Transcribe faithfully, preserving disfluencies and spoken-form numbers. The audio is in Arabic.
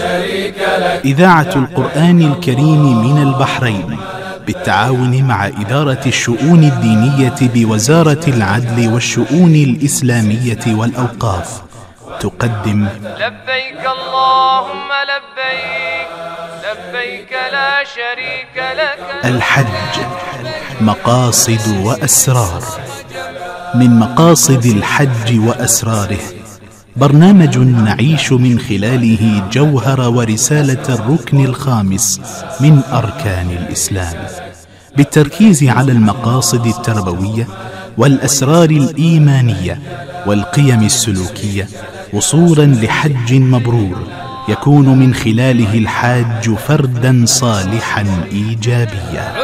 إذاعة القرآن الكريم من البحرين بالتعاون مع إدارة الشؤون الدينية بوزارة العدل والشؤون الإسلامية والأوقاف تقدم لبيك اللهم لبيك لبيك لا شريك لك. الحج مقاصد وأسرار. من مقاصد الحج وأسراره برنامج نعيش من خلاله جوهر ورسالة الركن الخامس من أركان الإسلام، بالتركيز على المقاصد التربوية والأسرار الإيمانية والقيم السلوكية، وصولا لحج مبرور يكون من خلاله الحاج فردا صالحا إيجابيا.